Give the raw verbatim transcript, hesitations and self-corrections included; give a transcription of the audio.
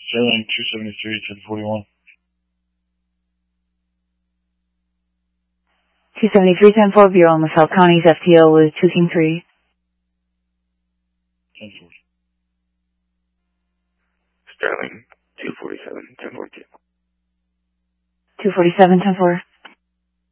Sterling two seventy-three, ten forty-one. two seventy-three, ten four, Bureau in LaSalle County's F T O was two King three. ten forty. Sterling two forty-seven, ten forty-two. two forty-seven, ten four.